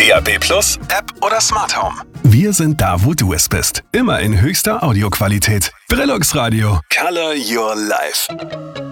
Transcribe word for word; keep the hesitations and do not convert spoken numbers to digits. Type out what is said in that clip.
D A B plus, App oder Smart Home. Wir sind da, wo du es bist. Immer in höchster Audioqualität. Brillux Radio. Color your life.